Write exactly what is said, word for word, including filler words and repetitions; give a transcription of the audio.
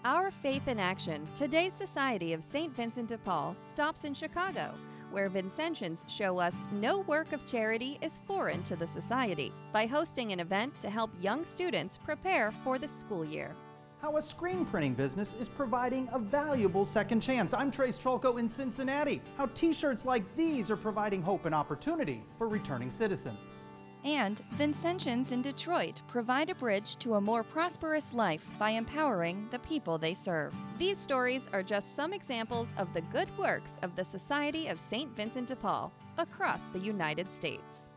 Our Faith in Action, today's Society of Saint Vincent de Paul, stops in Chicago, where Vincentians show us no work of charity is foreign to the Society by hosting an event to help young students prepare for the school year. How a screen printing business is providing a valuable second chance. I'm Trace Trolko in Cincinnati. How t-shirts like these are providing hope and opportunity for returning citizens. And Vincentians in Detroit provide a bridge to a more prosperous life by empowering the people they serve. These stories are just some examples of the good works of the Society of Saint Vincent de Paul across the United States.